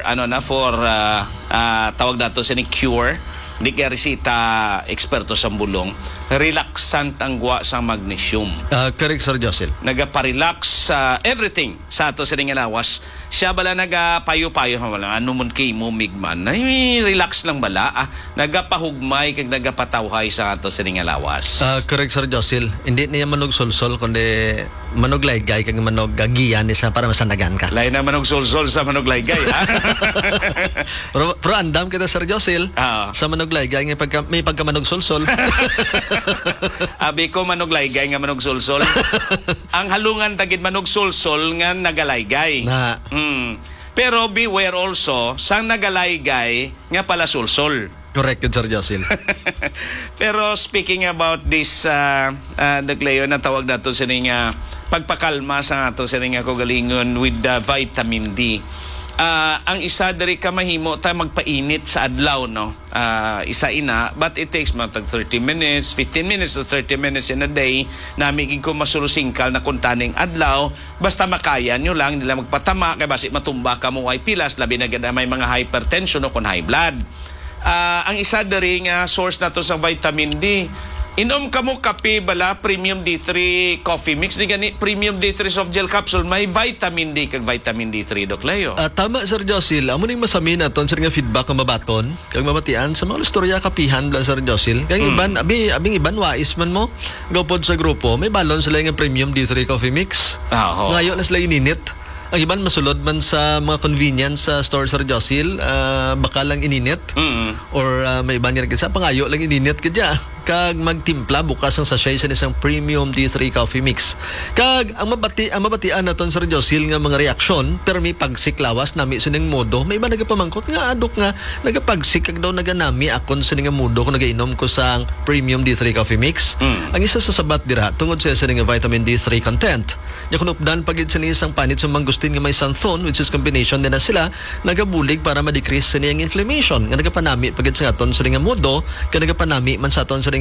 Speaker 1: tawag dato sining cure, di kaya resita eksperto sa bulong, relaxant ang gwa sa magnesium.
Speaker 3: Correct Sir Josil.
Speaker 1: Nagapa-relax everything sa ato sa lawas. Siya bala nagapayo-payo wala ano mun kay mo migman. Ay relax lang bala nagapahugmay kag nagapatawhay sa ato sa lawas.
Speaker 3: Correct Sir Josil. Hindi niya manog solsol kundi manog laygay kag manog gagiyan ni sa para masanagan ka.
Speaker 1: Lain na manog solsol sa manog laygay
Speaker 3: pero andam kita Sir Josil sa manog laygay nga may pagkamanog solsol.
Speaker 1: Abi ko manog laygay nga manog solsol. Ang halungan tagid manog solsol nga nagalaygay.
Speaker 3: Na.
Speaker 1: Pero beware also sang nagalaygay nga pala solsol.
Speaker 3: Correct Sir Josil.
Speaker 1: Pero speaking about this naglayo na tawag nato sa nga pagpakalma sa ato sa nga kagalingon with the vitamin D. Ang isa diri ka mahimo ta magpainit sa adlaw no. Isa ina but it takes matag 30 minutes, 15 minutes to 30 minutes in a day nami gid ko masulusingkal na kuntaning adlaw basta makaya nyo lang nila magpatama kay basi matumba ka mo ay pilas labi na gid may mga hypertension o kun high blood. Ang isa diri nga source nato sa vitamin D. Inom ka mo kape bala Premium D3 coffee mix ni gani Premium D3 soft gel capsule may vitamin D kag vitamin D3 Dok Leo.
Speaker 3: Tama Sir Josil, amo ning masamin aton sa nga feedback nga mabaton kag mabatian sa mga istorya kapihan bla Sir Josil. Kag iban abing iban wais man mo gopod sa grupo may balon sila nga Premium D3 coffee mix. Ngayon na sila ininit. Ang iban masulod man sa mga convenience sa store Sir Josil, baka lang ininit or may iban nga sa pangayo lang ininit kadya kag magtimpla bukas ang sachet sa isang Premium D3 coffee mix. Kag ang mabatian naton Sir Josil nga mga reaksyon pero may pagsiklawas nami sa ning modo may iba nagapamangkot nga adok nga nagapagsik kag daw naganami akon sa ning modo kung nagainom ko sa Premium D3 coffee mix. Ang isa sa sabat dira tungod sa ning vitamin D3 content. Nya kun updan pagid sa isang panit sa mangustin nga may xanthone which is combination din na sila nagabulig para ma-decrease sa niyang inflammation nga nagapanami pagid sa aton sa ning modo kag nagapanami man sa aton sa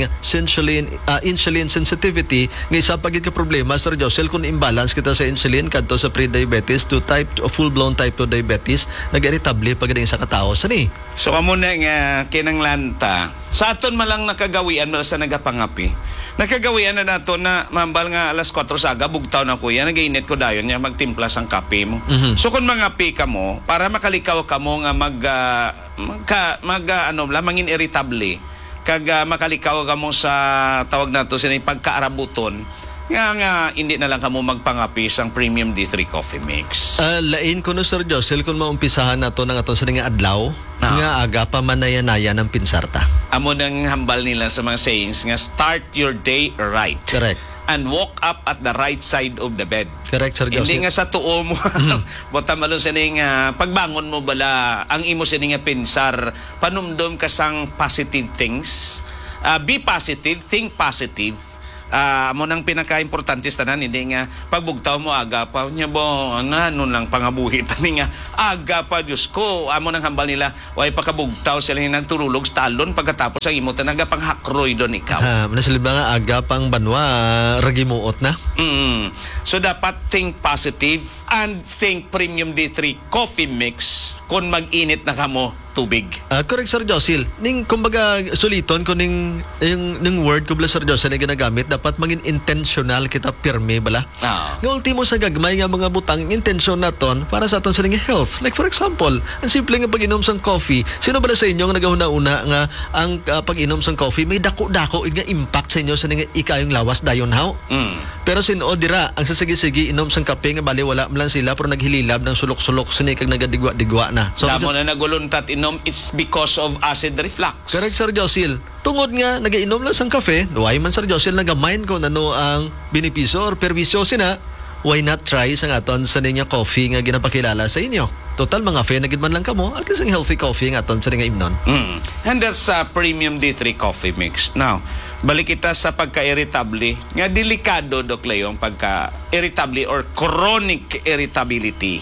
Speaker 3: insulin sensitivity nga isa pagid ka problema Sir Josil kung imbalance kita sa insulin kadto sa pre-diabetes to full-blown type 2 diabetes nag-irritable pagid sa katao sani.
Speaker 1: So amo na nga kinanglanta sa aton malang nakagawian mala sa nagapangapi. Nakagawian na nato na mambal nga alas 4 saga bugtaw na kuya nagainit ko dayon nya magtimpla sang kape mo. So kung mangapi ka mo para makalikaw ka mo nga mangin irritable kag makalikaw ka mo sa tawag nato sa pagkaarabuton nga hindi na lang kamo magpangapi sang Premium D3 coffee mix.
Speaker 3: Lain ko no Sir Josil kung maumpisahan nato ng aton sa nga adlaw nga aga pa manaya-naya ng pinsarta. Amo
Speaker 1: nang hambal nila sa mga sayings nga start your day right.
Speaker 3: Correct.
Speaker 1: And walk up at the right side of the bed.
Speaker 3: Correct, Sir Joseph.
Speaker 1: Hindi nga sa tuo mo. Bota malo sa pagbangon mo bala, ang imo sa nga pinsar, panumdom ka sang positive things. Be positive, think positive. Mo nang pinaka-importante tanan hindi nga pagbugtaw mo aga pa nya bo ano lang pangabuhi tani nga aga pa Dios ko amo nang hambal nila way pakabugtaw sila nagturulog sa talon pagkatapos ang imo tanaga pang hakroy don ikaw
Speaker 3: nasilib nga aga pang banwa ragimuot na.
Speaker 1: So dapat think positive and think Premium D3 coffee mix kung mag-init na kamo tubig.
Speaker 3: Correct Sir Josil. Ning kumbaga suliton ko ning word ko bala Sir Josil na ginagamit dapat maging intentional kita pirmi bala. Nga ultimo sa gagmay nga mga butang intention naton para sa aton sa health. Like for example, ang simple nga pag-inom sang coffee. Sino bala sa inyo nga nagahuna-una nga ang pag-inom sang coffee may dako-dako nga impact sa inyo sa ikayong lawas dayon haw. Pero sino dira ang sasigi-sigi inom sang kape nga bali wala lang sila pero naghililab ng sulok-sulok sini kag nagadigwa-digwa na. So
Speaker 1: Damo na naguluntat inom, it's because of acid reflux.
Speaker 3: correct, Sir Josil. Tungod nga nagainom lang sang kafe, why man Sir Josil nagamind ko ano ang benepisyo or perwisyo sina, why not try sang aton sa ninya coffee nga ginapakilala sa inyo. Total mga fe na gid man lang kamo, at least ang healthy coffee nga aton sa nga imnon.
Speaker 1: And that's premium D3 coffee mix. Now, balik kita sa pagka-irritable. Nga delikado, Doc Leo, ang pagka-irritable or chronic irritability.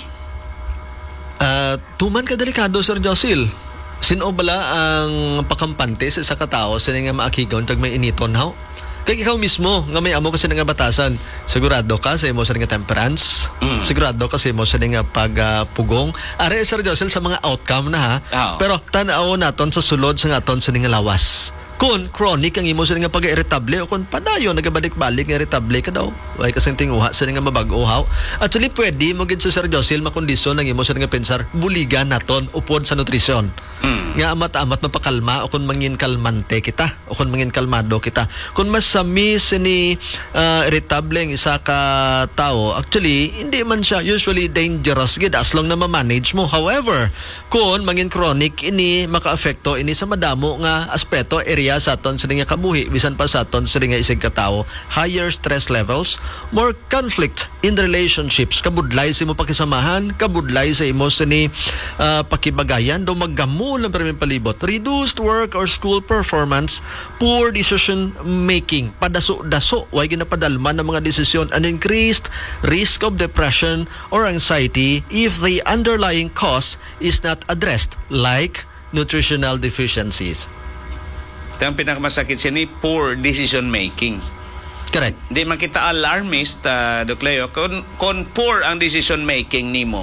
Speaker 3: Tuman ka delikado, Sir Josil. Sino bala ang pakampante sa isa ka tao sa nga maakigon tag may initon haw? Kaya ikaw mismo, nga may amo kasi nga batasan, sigurado ka sa imo sa nga temperance, sigurado ka sa imo sa nga pagpugong. Are, Sir Josel, sa mga outcome na ha, pero tanaw naton sa sulod sa aton sa nga lawas. Kung chronic ang imo sa nga pag-irritable o kung padayon nagabalik-balik nga irritable ka daw, way kasing tinguha sa nga mabag-uhaw. Actually, pwede mo gid sa Sir Josel makondisyon ang imo sa nga pensar buligan naton upod sa nutrisyon. Nga amat-amat mapakalma o kung mangin kalmante kita o kung mangin kalmado kita. Kung mas samis ni irritable ang isa ka tao, actually hindi man siya usually dangerous gid as long na ma-manage mo. However, kung mangin chronic ini maka-apekto ini sa madamo nga aspeto area sa aton sa nga kabuhi bisan pa sa aton sa nga isig ka tao, higher stress levels, more conflict in relationships, kabudlay sa imo pakisamahan, kabudlay sa imo sa ni pakibagayan, do maggamol ang paraming palibot, reduced work or school performance, poor decision making, padaso-daso, way ginapadalman ng mga desisyon, an increased risk of depression or anxiety if the underlying cause is not addressed, like nutritional deficiencies.
Speaker 1: Ito ang pinakamasakit siya ni poor decision making.
Speaker 3: Correct.
Speaker 1: Di man kita alarmist, Doc Leo, kung poor ang decision making nimo,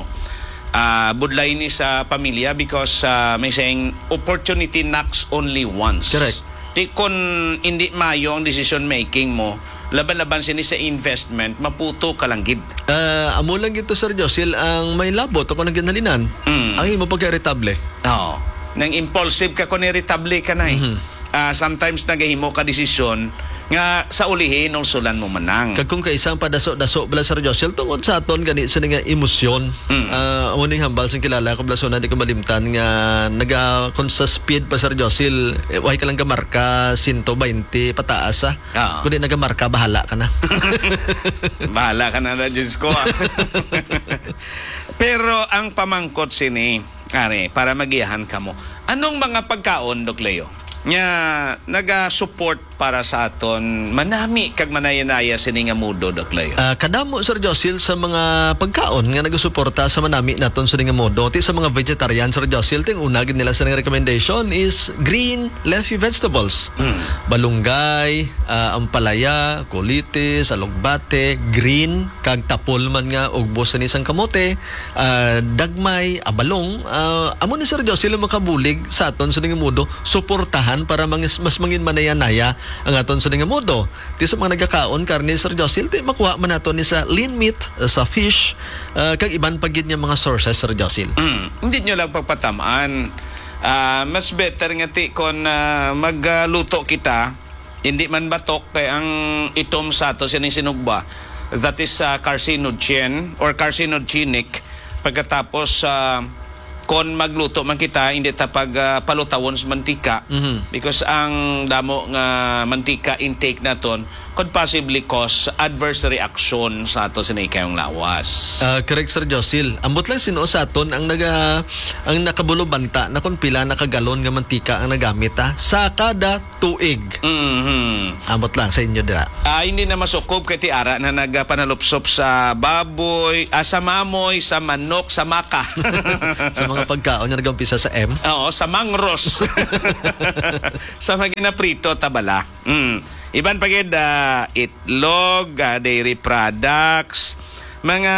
Speaker 1: budlay ni sa pamilya because may saying opportunity knocks only once.
Speaker 3: Correct.
Speaker 1: Di kung hindi mayo ang decision making mo, laban-laban sini sa investment, maputo ka lang gid.
Speaker 3: Amo lang ito, Sir Josil, ang may labot o kung naginalinan, ang imo pagka-irritable.
Speaker 1: Oo. Nang impulsive ka, kung irritable ka na sometimes nagahimo ka desisyon nga sa ulihin nung sulan mo manang.
Speaker 3: Kag kung kaisang padaso-daso bala Sir Josel tungod sa aton gani sa nga emosyon. Amo ning hambal sing kilala ko blasona di ko malimtan nga kung sa speed pa Sir Josel, way ka lang ka marka 120 pataas Kung di nagamarka bahala ka na.
Speaker 1: Bahala ka na Diyos ko. Pero ang pamangkot sini, para magiyahan ka mo. Anong mga pagkaon, Doc Leo, nga naga-support para sa aton manami kag manayanaya sini nga mudo, Doc Leo?
Speaker 3: Kadamo Sir Josil sa mga pagkaon nga nagasuporta sa manami naton sa nga modo. Ti sa mga vegetarian Sir Josil, ting una gid nila sa nga recommendation is green leafy vegetables. Balunggay, ampalaya, kulitis, alugbate, green kag tapol man nga og bos ni sang kamote, dagmay, abalong. Amo ni Sir Josil makabulig sa aton sa nga modo suportahan para mas mangin manayanaya ang aton sa nga modo. Ti sa mga nagakaon karne Sir Josil, ti makuha man naton ni sa lean meat, sa fish, kag iban pagid nga mga sources Sir Josil.
Speaker 1: Hindi nyo lang pagpatamaan. Mas better nga ti kung magluto kita, hindi man batok kay ang itom sa ato sining sinugba. That is carcinogen or carcinogenic. Pagkatapos kon magluto man kita, hindi ta palutawon sa mantika because ang damo nga mantika intake naton could possibly cause adverse reaction sa ato sa ikayong lawas.
Speaker 3: Correct Sir Josil. Ambot lang sino sa aton ang nakabulubanta na kung pila nakagalon nga mantika ang nagamit sa kada tuig. Ambot lang sa inyo dira.
Speaker 1: Hindi na masukob kay tiara na nagpanalupsop sa baboy, sa mamoy, sa manok, sa maka.
Speaker 3: Sa mga pagkaon nga nagampisa sa M.
Speaker 1: Oo, sa mangros. Sa mga ginaprito tabala. Iban pagid itlog, dairy products, mga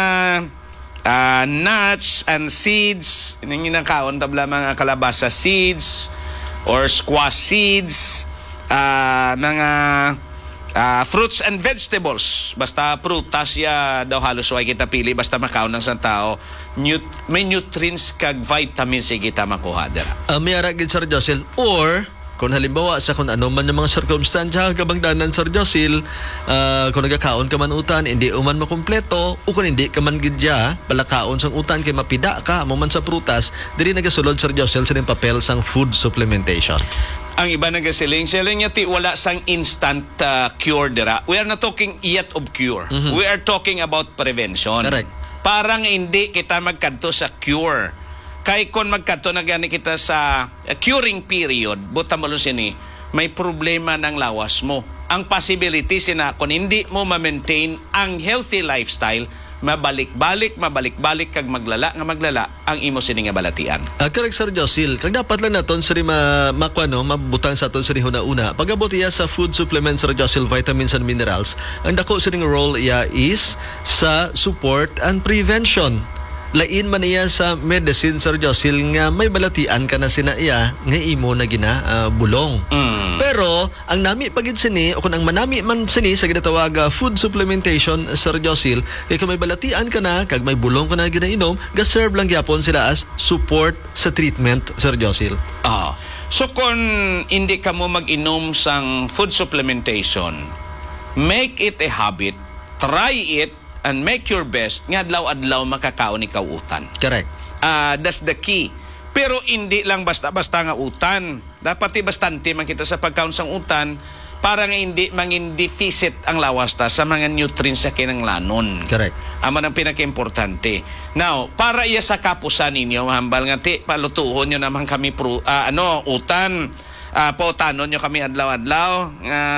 Speaker 1: nuts and seeds, ining ginakaon tabla mga kalabasa seeds or squash seeds, mga fruits and vegetables, basta prutas ya daw halos way kita pili basta makaon ng isang tao, may nutrients kag vitamins kita makuha dira.
Speaker 3: May ara gid Sir Josil or Kung halimbawa sa kung ano man yung mga circumstansya kabangdanan Sir Josil, kung nagakaon ka man utan, hindi uman makumpleto, o kung hindi ka man gidya, balakaon sang utan kay mapida ka, mo man sa prutas, diri nagasulod Sir Josil sa ning papel sang food supplementation.
Speaker 1: Ang iba nagasiling, niya ti wala sang instant cure dira. We are not talking yet of cure. We are talking about prevention.
Speaker 3: Correct.
Speaker 1: Parang hindi kita magkadto sa cure. Kay kung magkadto na gani kita sa curing period, buta mo sini, may problema ng lawas mo. Ang possibility sina kung hindi mo ma-maintain ang healthy lifestyle, mabalik-balik kag maglala ang imo sini nga balatian.
Speaker 3: Correct Sir Josil. Kag dapat lang naton sari mabutang sa aton sari una. Pag-abot iya sa food supplements Sir Josil, vitamins and minerals, ang dako sining role iya is sa support and prevention. Lain man iya sa medicine Sir Josil nga may balatian ka na sina iya nga imo na bulong. Pero ang nami pagid sini o kung ang manami man sini sa ginatawag food supplementation Sir Josil, kay kung may balatian ka na kag may bulong ka na ginainom, ga-serve lang gyapon sila as support sa treatment Sir Josil.
Speaker 1: So kung hindi ka mo mag-inom sang food supplementation, make it a habit, try it, and make your best nga adlaw-adlaw makakaon ikaw utan.
Speaker 3: Correct.
Speaker 1: That's the key. Pero hindi lang basta-basta nga utan. Dapat bastante man kita sa pagkaon sang utan para nga hindi mangin deficit ang lawas ta sa mga nutrients sa kinanglanon.
Speaker 3: Correct.
Speaker 1: Amo ang pinaka-importante. Now, para iya sa kapusan ninyo, hambal nga ti palutuhon nyo naman kami utan. Pautanon nyo kami adlaw-adlaw.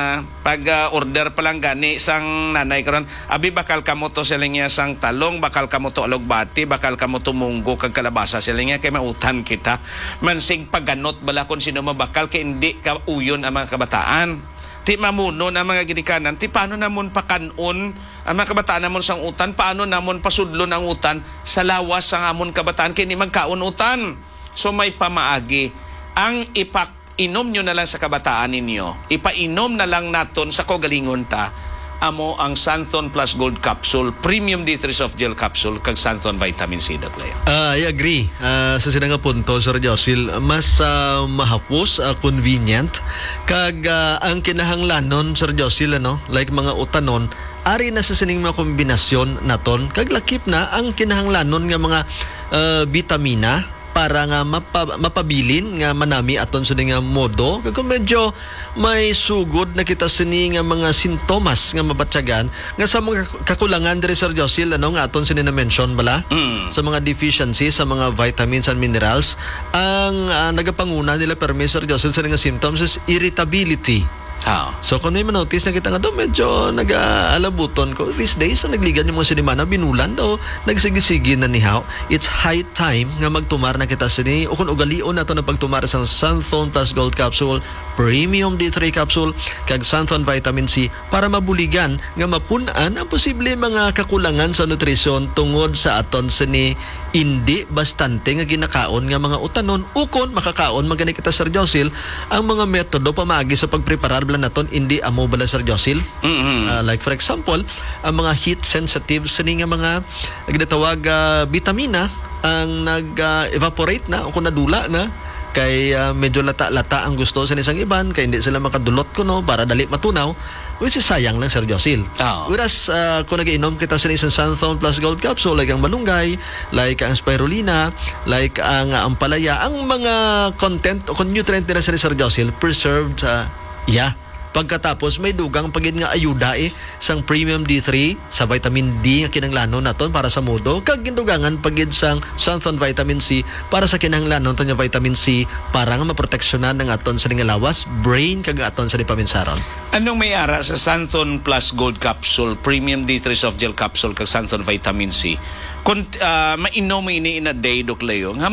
Speaker 1: Pag order pa lang gani sang nanay karon, abi bakal kamo to sila niya sang talong, bakal kamo to alugbati, bakal kamo to munggo kag kalabasa sila niya kay mautan kita. Mansig paganot bala kung sino mabakal kay hindi ka uyon ang mga kabataan. Ti mamuno na mga ginikanan, ti paano namon pakanon ang mga kabataan namon sang utan, paano namon pasudlon ang utan sa lawas sang amon kabataan kay ni magkaon utan. So may pamaagi ang inom nyo na lang sa kabataan ninyo. Ipainom na lang naton sa kogalingon ta amo ang Santhon Plus Gold Capsule, Premium D3 Soft Gel Capsule, kag Santhon Vitamin C, Doc Leo.
Speaker 3: I agree. Sa sinang punto, Sir Josil, mas mahapos, convenient, kag ang kinahanglanon, Sir Josil, like mga utanon, ari na sa sining mga kombinasyon naton, kag lakip na ang kinahanglanon nga mga vitamina, para nga mapabilin nga manami aton sa nga modo kung medyo may sugod na kita sini nga mga sintomas nga mabatyagan nga sa mga kakulangan diri Sir Josil nga aton sini na mention bala sa mga deficiencies sa mga vitamins and minerals, ang nagapanguna nila permi Sir Josil sa nga symptoms is irritability. So kung may manotice na kita nga daw medyo nag-aalabuton ko these days, nagligan yung mga sinimana binulan daw nagsigi-sigi na nihaw, it's high time nga magtumar na kita sini o kung ugalion na ito na pagtumar sa Santhon Plus Gold Capsule, Premium D3 Capsule kag Santhon Vitamin C para mabuligan nga mapunan ang posible mga kakulangan sa nutrisyon tungod sa aton sini hindi bastante nga ginakaon nga mga utanon ukon makakaon magani kita Sir Josil ang mga metodo pamaagi sa pagpreparar bala naton hindi amo bala Sir Josil. Like for example, ang mga heat sensitive sini nga mga ginatawag vitamina ang nag-evaporate na o kung nadula na kay medyo lata-lata ang gusto sa isang iban kay hindi sila makadulot para dali matunaw, which is sayang lang Sir Josil. Whereas kung nag-inom kita sa isang Santhon Plus Gold Capsule, like ang malunggay, like ang spirulina, like ang ampalaya, ang mga content o nutrient nila sa Sir Josil preserved pagkatapos may dugang pagid nga ayuda sang Premium D3 sa vitamin D nga kinahanglanon naton para sa modo kag gindugangan pagid sang Santhon Vitamin C para sa kinahanglanon ton nga vitamin C para nga maproteksyonan ng aton sa lawas, brain kag aton sa paminsaron.
Speaker 1: Anong may ara sa Santhon Plus Gold Capsule, Premium D3 Soft Gel Capsule kag Santhon Vitamin C? Kung mainom mo ini in a day, Doc Leo, nga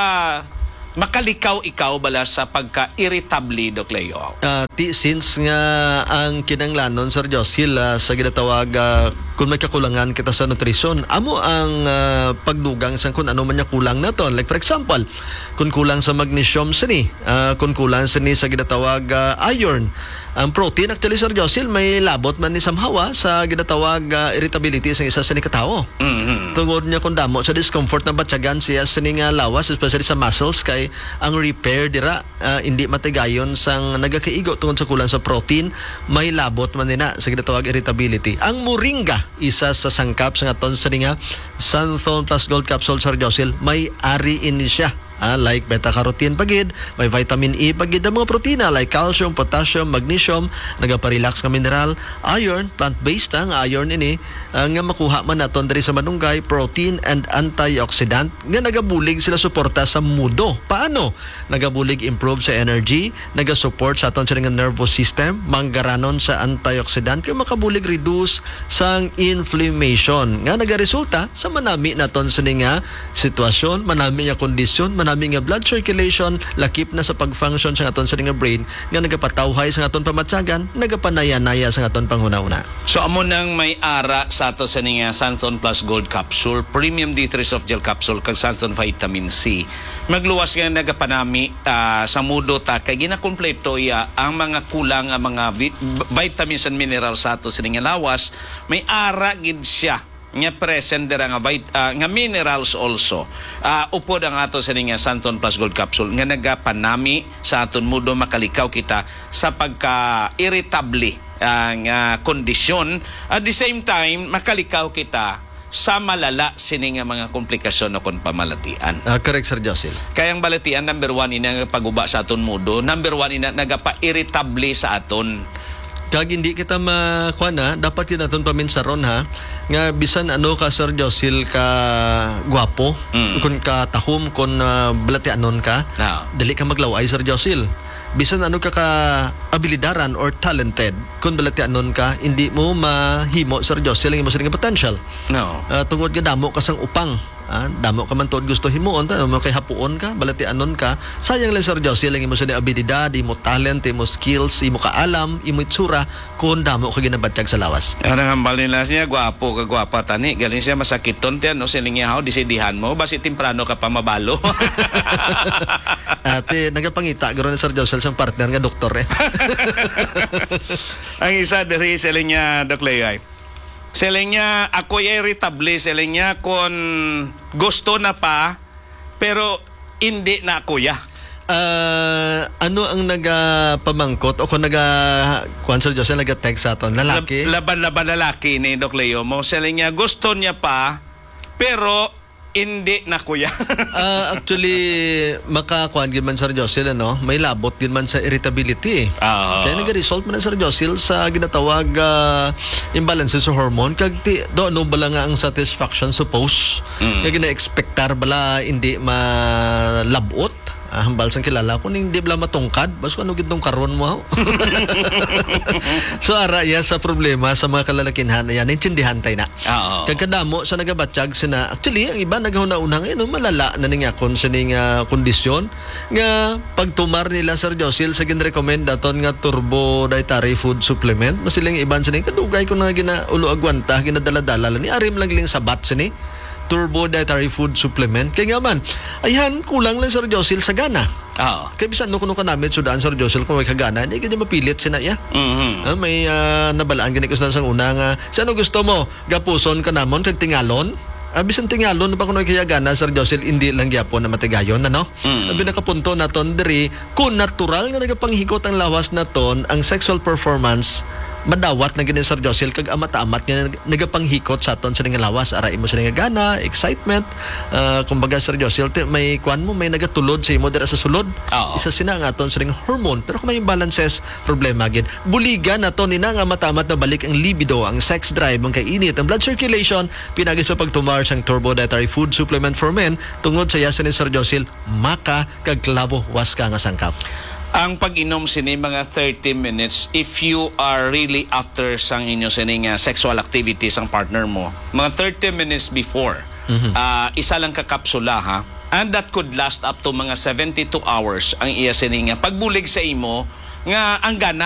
Speaker 1: makalikaw ikaw bala sa pagka-irritable, Doc Leo?
Speaker 3: Since nga ang kinanglanon Sir Josil sa ginatawag kung may kakulangan kita sa nutrisyon, amo ang pagdugang sa kung ano man niya kulang naton. Like for example, kung kulang sa magnesium sini, kung kulang sini sa ginatawag iron, ang protein actually Sir Josil may labot man ni samhawa sa ginatawag irritability sa isa sa ni katao. Tungod niya kung damo sa discomfort na batyagan siya sa nga lawas, especially sa muscles kay kay ang repair dira hindi matigayon sang nagakaigo tungod sa kulang sa protein, may labot man nina sa ginatawag irritability. Ang moringa isa sa sangkap sa aton sa nga Sunthone Plus Gold Capsule, Sir Josil, may ari ini siya. Like beta-carotene pagid, may vitamin E pagid, ang mga protina like calcium, potassium, magnesium, nagaparelax nga mineral, iron, plant-based ang iron ini, nga makuha man naton diri sa manunggay, protein and antioxidant nga nagabulig sila suporta sa mudo. Paano? Nagabulig improve sa energy, nagasupport sa aton sa nga nervous system, manggaranon sa antioxidant kay makabulig reduce sang inflammation nga nagaresulta sa manami naton sa nga sitwasyon, manami nga kondisyon, manami nga blood circulation, lakip na sa pag-function sa aton sa nga brain nga nagapatawhay sa aton pamatsagan, nagapanaya-naya sa aton panghuna-una.
Speaker 1: So amo nang may ara sa ato sa nga Sunthone Plus Gold Capsule, Premium D3 Soft Gel Capsule kag Sunthone Vitamin C. Magluwas nga nagapanami sa mudo ta kay ginakumpleto ya ang mga kulang ang mga vitamins and minerals sa ato sa nga lawas, may ara gid siya nga present dira nga minerals also. Upod ang ato sa nga Sunthone Plus Gold Capsule nga nagapanami sa aton mudo, makalikaw kita sa pagka-irritable nga kondisyon. At the same time, makalikaw kita sa malala sini nga mga komplikasyon o kon pamalatian.
Speaker 3: Correct, Sir Josil.
Speaker 1: Kayang balatian, number 1 ina paguba sa aton mudo, number 1 ina nagapa-irritable sa aton.
Speaker 3: Kag hindi kita makuana, dapat kita naton paminsaron ha nga bisan ano ka, Sir Josil, ka gwapo, kun ka tahom, kun balatianon ka, dali ka maglaway, Sir Josil. Bisan ano ka abilidaran or talented, kun balatianon ka, hindi mo mahimo, Sir Josil, ang imo sa potential.
Speaker 1: No.
Speaker 3: Tungod ka damo ka sang upang. Damo ka man tuod gusto himuon, mo kay hapuon ka, balatianon ka, sayang lang, Sir Josil, ang imo sa abilidad, imo talent, imo skills, imo kaalam, imo itsura, kun damo ka ginabatyag sa lawas.
Speaker 1: Ang hambal nila siya, gwapo ka gwapa tani, galing siya masakiton tiyan, no, siling niya, disidihan mo, basi temprano ka pa mabalo.
Speaker 3: Ate, nagapangita garo ni Sir Josil sang partner nga doktor eh.
Speaker 1: Ang isa diri siling niya, Doc Leoy, siling niya, ako'y irritable, siling niya, kung gusto na pa, pero hindi na kuya.
Speaker 3: Ano ang nagapamangkot o kung kuan, Sir Josil, nag-text sa aton lalaki?
Speaker 1: Laban lalaki ni Doc Leo mo, siling niya, gusto niya pa, pero hindi na kuya.
Speaker 3: Actually, makakuan gid man, Sir Josil, ano? May labot din man sa irritability. Kaya nag-result man, Sir Josil, sa ginatawag imbalance sa hormone. Kag no bala nga ang satisfaction suppose. Kaya gina-expectar bala hindi malabot. Hambal sang kilala ko ning di bala matungkad, bas ano gid tong karon mo. So ara ya sa problema sa mga kalalakinhan yan, intindihan tay na. Kagkadamo sa nagabatsyag sina, actually ang iba naghuna-una ngayon malala na ning akon sa ning kondisyon nga pagtumar nila, Sir Josil, sa ginrecommend daton nga turbo dietary food supplement, mas silang iban sa ning kadugay ko na ginaulo agwanta, ginadala-dala ni arim lang ling sabat sini turbo dietary food supplement. Kaya nga man, ayan, kulang lang, Sir Josil, sa gana. Kaya bisan no kuno ka namin sudaan, Sir Josil, kung may kagana, hindi ka mapilit sinaya. May nabalaan ganit ko sa una nga, saan gusto mo? Gapuson ka namon, kag tingalon? Bisan tingalon, pa kuno kaya gana, Sir Josil, hindi lang gyapon na matigayon, ano? Nakapunto naton diri, kung natural nga nagapanghikot ang lawas naton, ang sexual performance, madawat na ganyan, Sir Josil, kag amat-amat nga nagapanghikot sa aton sa nga lawas, ara imo sa nga gana, excitement, kumbaga, Sir Josil, may kuan mo, may nagatulod sa imo dira sa sulod. Isa sina nga aton sa nga hormone, pero kung may imbalances, problema gid. Buligan naton ina nga matamat na balik ang libido, ang sex drive, ang kainit, ang blood circulation, pinagi sa pagtumar sang turbo dietary food supplement for men, tungod sa yasan ni Sir Josil, maka kag klabo was ka nga sangkap.
Speaker 1: Ang pag-inom sini mga 30 minutes if you are really after sang inyo sini nga sexual activity sang partner mo, mga 30 minutes before, isa lang ka kapsula ha, and that could last up to mga 72 hours ang iya sini nga pagbulig sa imo nga ang gana